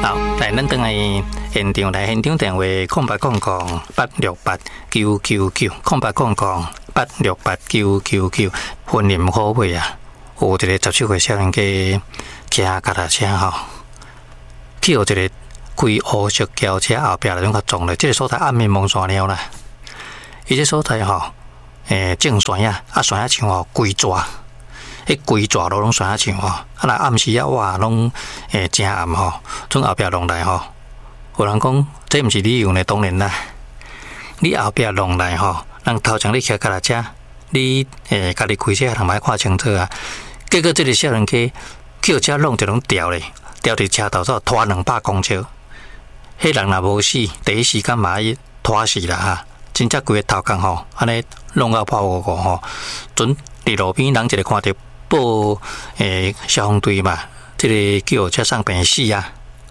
好，来，咱等下现场来现场电话0800868999 0800868999，婚姻好买啊！有一个17岁少年家骑脚踏车吼，去有一个开乌色轿车后壁来种甲撞了，这个所在暗面蒙山了啦。伊这所在吼，正山啊，山啊像吼规蛇。迄规蛇路拢山啊像吼，啊若暗时啊哇拢真暗吼，从后壁弄来吼，有人讲这毋是理由呢，当然啦，你后壁弄来吼，人头前你骑脚踏车，你家己开车人莫看清楚啊，结果这个少年家轿车弄就拢掉咧，掉伫车头上拖200公尺，迄人若无死，第一时间嘛伊拖死啦哈，真正规个头壳吼，安尼弄到破糊糊吼，准伫路边人一个看到。报消防队嘛，这个叫车上病死啊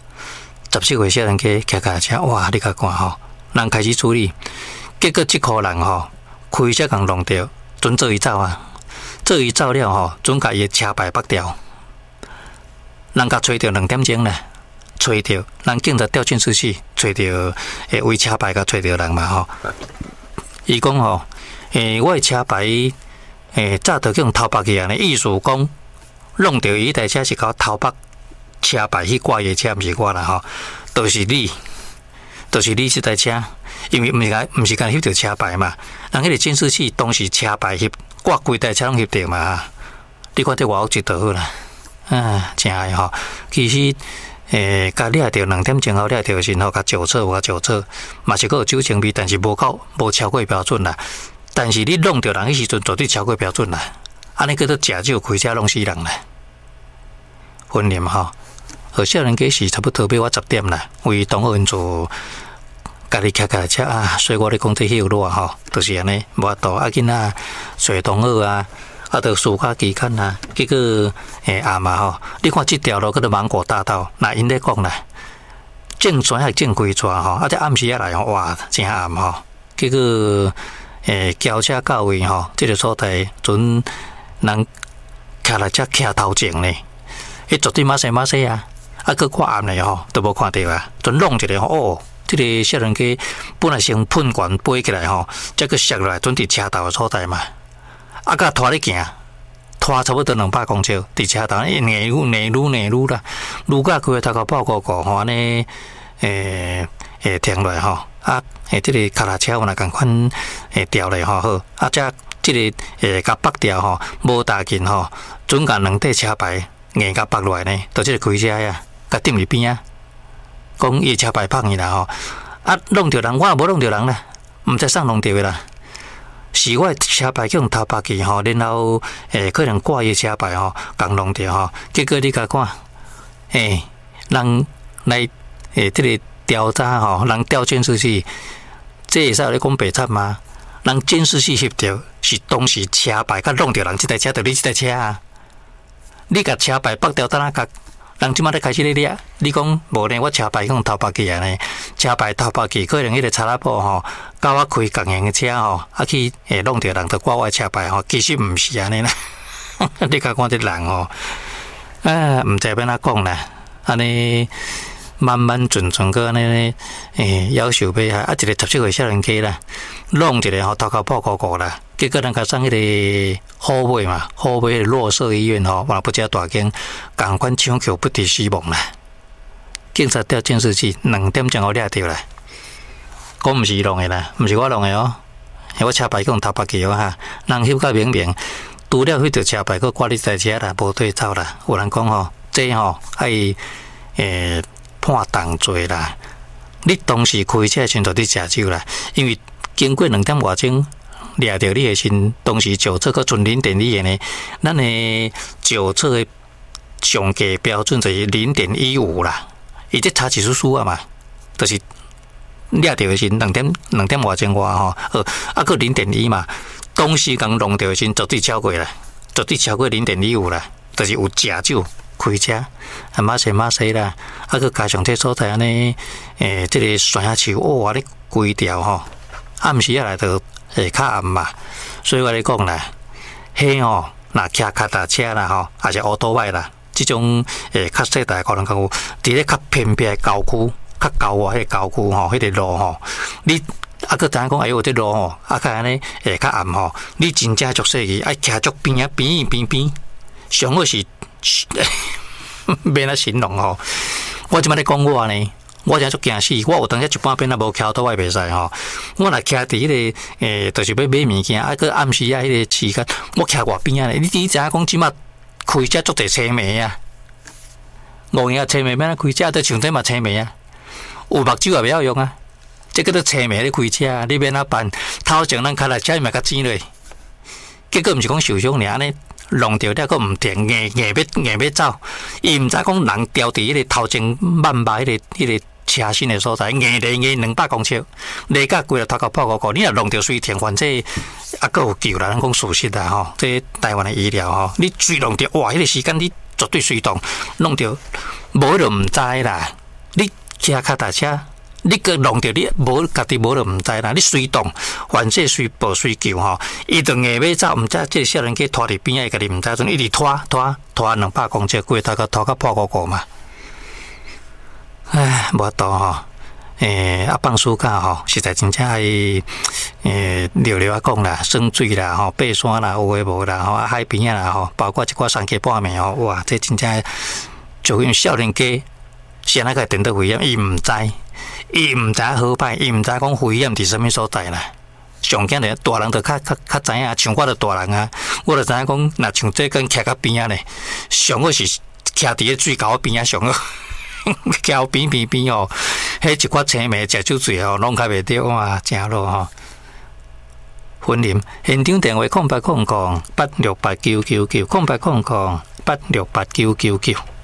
！17岁少年家骑脚踏车，哇！你甲看吼，人开始处理，结果这个人吼开车共弄掉，准做伊走啊！做伊走了吼，准甲伊的车牌拔掉，人甲找着2点钟啦，找着人警察调监视器，找着为车牌甲找着人嘛吼。伊讲吼，我的车牌。早就叫偷白去啊！意思讲，弄到伊台车是搞偷白车牌去挂伊的车，毋是我啦吼，都是你这台车，因为毋是干翕到车牌嘛，人迄个监视器当时车牌翕挂规台车拢翕到嘛，你看这偌有值得好啦，真爱吼。其实甲掠着2点钟后掠着时候，甲酒测，嘛是个有酒精味，但是无超过标准啦。但是你弄到人迄时阵绝对超过标准啦，安尼叫做食酒开车弄死人啦。婚姻吼，少年家是差不多要我10点啦，为同学因做家己骑脚车啊，所以我咧讲这迄路吼，就是安尼无法度啊，囡仔找同学啊，着暑假期间啊，结果暗嘛吼，你看这条路叫做芒果大道，那因咧讲啦，正山还正规蛇吼，这暗时啊来吼，哇，真暗吼，结果。轿车到位吼，这个所在准人骑来车骑头前呢，伊绝对马西啊，佮看暗嘞吼，都无看到啊，准弄一个吼，哦，这个少年家本来先喷管飞起来吼，再佮摔落来，准伫车头的所在嘛，佮拖咧行，拖差不多200公尺，伫车头内愈啦，愈甲规个头壳爆糊糊吼，安尼停落来吼。这个脚踏车有若共款掉咧吼好，这个甲拔掉吼，无大劲吼，准甲2块车牌硬甲拔落来呢，就这个开车呀，甲顶伫边啊，讲伊车牌放去啦吼，弄着人，我也无弄着人啦，毋知啥弄着啦，是我车牌叫人偷拔去吼，然后可能挂伊车牌吼，共弄着吼，结果你甲看，人来这个。调查吼，人调监视器，这会使咧讲白惨吗？人监视器翕到是当时车牌甲弄着人这台车，就你这台车啊！你甲车牌拔掉，当哪甲人即马咧开始咧掠？你讲无呢？我车牌用偷拔去啊呢？车牌偷拔去，可能迄个查拉布吼，甲我开共型的车吼，去弄着人，就挂我车牌吼，其实毋是安尼啦。你甲看这人吼，毋知要哪讲啦，安尼。慢慢顺个安尼夭寿买下，一个17岁少年家啦，弄一个吼头壳破糊糊啦，结果人家送迄个好买嘛，好买迄个弱色医院吼，完不加大间，共款抢救不治死亡啦。警察调监视器2点钟后掠着啦，讲毋是弄的啦，毋是我弄的哦，我车牌讲偷拔去哦哈，人翕甲明明，除了迄条车牌，佮挂你台车啦，无对走啦。有人讲吼，这吼爱判重罪啦！你当时开车时就伫食酒啦，因为经过2点外钟掠着你的身，当时酒测佮存0.1呢，咱的酒测的上计标准就是0.15啦，伊这差指数啊嘛，就是掠着的身2点外钟外吼，佮0.1嘛，当时共弄着的身绝对超过啦，绝对超过0.15啦，就是有食酒。开车马西啦，佮加上这所在安尼，这个山树哇，咧规条吼，暗时啊来到较暗嘛，所以我咧讲啦，迄吼，若骑脚踏车啦吼，还是乌多摆啦， 即种较细大高能高区，伫咧较偏僻的郊区、较郊外迄个郊区吼，迄个路吼，你啊个知影讲，哎呦，这路吼，啊较安尼较暗吼，你真正足细去，爱徛足边啊边，上好是免啊形容吼。我即摆咧讲我呢。我真足惊死！我有当时一半边啊无桥头，我袂使吼。我若徛伫迄个就是要买物件，啊个暗时啊，迄个时间，我徛外边啊咧。你知影讲即马开遮足侪车迷啊，五年啊车迷免啊开遮，都像这嘛车迷啊，有目睭也袂晓用啊。这个都车迷咧开车，你免啊办？头前咱开来车咪较钱嘞，结果毋是讲受伤尔安尼。弄着了，佫毋停，硬要走，伊毋知讲人掉伫迄个头前慢把迄个车身的所在，硬200公尺，勒甲规个头壳破糊糊。你若弄着随停，反正啊，佫有救啦，咱讲事实啦吼。这台湾的医疗吼，你随弄着哇，迄个时间你绝对随动，弄着无就毋知啦。你骑脚踏车。你个弄着你无家己无就毋知啦，你随动，凡事随报随救吼，伊就硬要走，毋知即个少年家拖伫边仔，家己毋知阵，一直拖200公尺，规头壳拖甲破糊糊嘛。唉，无法度吼，啊放暑假吼，实在真正爱溜啊讲啦，耍水啦吼，爬山啦，有诶无啦吼，啊海边啊啦吼，包括一寡3更半暝吼，哇，这真正就因为少年家是安那个电到危险，伊毋知。伊毋知好歹，伊毋知讲危险伫什么所在啦。上惊的大人就较知影，像我着大人啊，我着知影讲，若像这跟徛到边仔咧，上好是徛伫咧水沟边仔上好，徛边哦，迄一寡青梅食酒醉吼，拢较袂着哇，正路吼。婚姻现场电话08008689990800868999。